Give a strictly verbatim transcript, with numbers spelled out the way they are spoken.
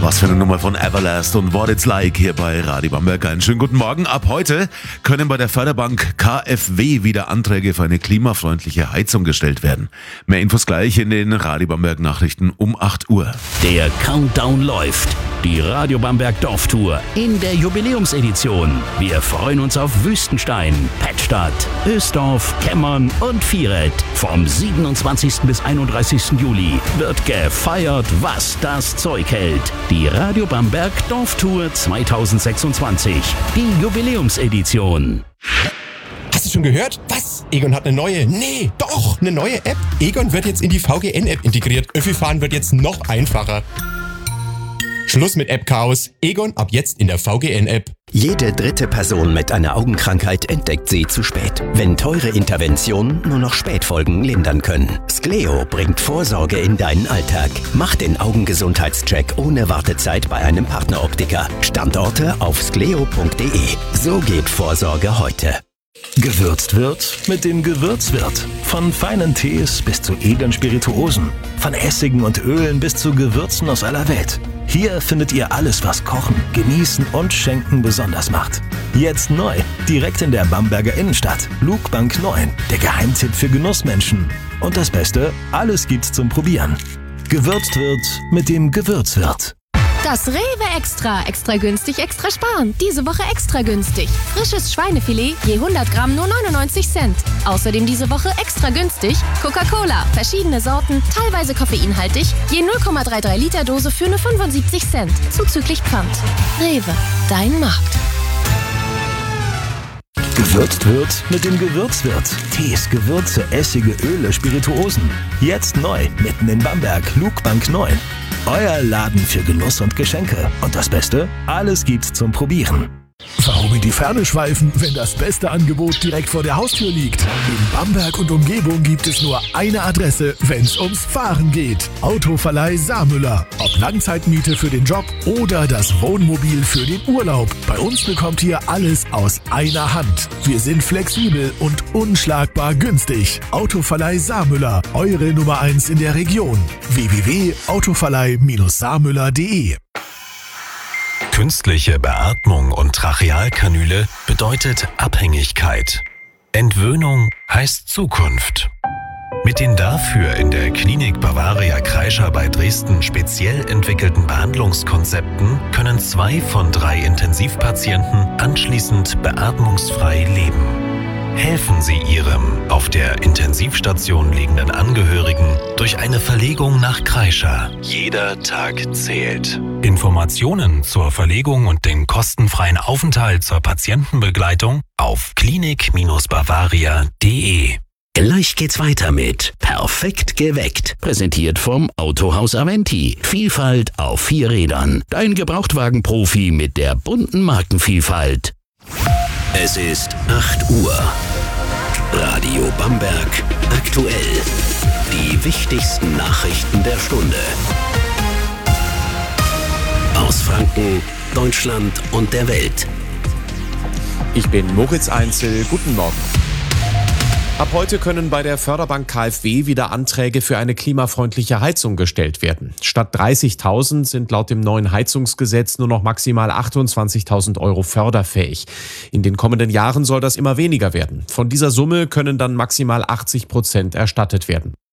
Was für eine Nummer von Everlast und What It's Like hier bei Radio Bamberg. Einen schönen guten Morgen. Ab heute können bei der Förderbank K f W wieder Anträge für eine klimafreundliche Heizung gestellt werden. Mehr Infos gleich in den Radio Bamberg Nachrichten um acht Uhr. Der Countdown läuft. Die Radio Bamberg Dorftour in der Jubiläumsedition. Wir freuen uns auf Wüstenstein, Pettstadt, Ösdorf, Kemmern und Viereck. Vom siebenundzwanzigsten bis einunddreißigsten Juli wird gefeiert, was das Zeug hält. Die Radio Bamberg Dorftour zweitausendsechsundzwanzig. Die Jubiläumsedition. Hast du schon gehört? Was? Egon hat eine neue, nee, doch, eine neue App. Egon wird jetzt in die V G N-App integriert. Öffi-Fahren wird jetzt noch einfacher. Schluss mit App-Chaos. Egon ab jetzt in der V G N-App. Jede dritte Person mit einer Augenkrankheit entdeckt sie zu spät, wenn teure Interventionen nur noch Spätfolgen lindern können. Skleo bringt Vorsorge in deinen Alltag. Mach den Augengesundheitscheck ohne Wartezeit bei einem Partneroptiker. Standorte auf skleo punkt de. So geht Vorsorge heute. Gewürzt wird mit dem Gewürzwirt. Von feinen Tees bis zu edlen Spirituosen. Von Essigen und Ölen bis zu Gewürzen aus aller Welt. Hier findet ihr alles, was Kochen, Genießen und Schenken besonders macht. Jetzt neu, direkt in der Bamberger Innenstadt. Luke-Bank neun, der Geheimtipp für Genussmenschen. Und das Beste, alles gibt's zum Probieren. Gewürzt wird mit dem Gewürzwirt. Das Rewe Extra. Extra günstig, extra sparen. Diese Woche extra günstig. Frisches Schweinefilet je hundert Gramm nur neunundneunzig Cent. Außerdem diese Woche extra günstig Coca-Cola. Verschiedene Sorten, teilweise koffeinhaltig. Je null Komma dreiunddreißig Liter Dose für nur fünfundsiebzig Cent. Zuzüglich Pfand. Rewe. Dein Markt. Gewürzt wird mit dem Gewürzwirt. Tees, Gewürze, Essige, Öle, Spirituosen. Jetzt neu, mitten in Bamberg, Luke-Bank neun. Euer Laden für Genuss und Geschenke. Und das Beste? Alles gibt's zum Probieren. Warum in die Ferne schweifen, wenn das beste Angebot direkt vor der Haustür liegt? In Bamberg und Umgebung gibt es nur eine Adresse, wenn's ums Fahren geht. Autoverleih Saarmüller. Ob Langzeitmiete für den Job oder das Wohnmobil für den Urlaub. Bei uns bekommt ihr alles aus einer Hand. Wir sind flexibel und unschlagbar günstig. Autoverleih Saarmüller. Eure Nummer eins in der Region. w w w punkt autoverleih saarmüller punkt de. Künstliche Beatmung und Trachealkanüle bedeutet Abhängigkeit. Entwöhnung heißt Zukunft. Mit den dafür in der Klinik Bavaria Kreischer bei Dresden speziell entwickelten Behandlungskonzepten können zwei von drei Intensivpatienten anschließend beatmungsfrei leben. Helfen Sie Ihrem auf der Intensivstation liegenden Angehörigen durch eine Verlegung nach Kreischer. Jeder Tag zählt. Informationen zur Verlegung und den kostenfreien Aufenthalt zur Patientenbegleitung auf klinik Bavaria punkt de. Gleich geht's weiter mit Perfekt geweckt. Präsentiert vom Autohaus Aventi. Vielfalt auf vier Rädern. Dein Gebrauchtwagenprofi mit der bunten Markenvielfalt. Es ist acht Uhr. Radio Bamberg aktuell. Die wichtigsten Nachrichten der Stunde. Aus Franken, Deutschland und der Welt. Ich bin Moritz Einzel. Guten Morgen. Ab heute können bei der Förderbank K f W wieder Anträge für eine klimafreundliche Heizung gestellt werden. Statt dreißigtausend sind laut dem neuen Heizungsgesetz nur noch maximal achtundzwanzigtausend Euro förderfähig. In den kommenden Jahren soll das immer weniger werden. Von dieser Summe können dann maximal achtzig Prozent erstattet werden.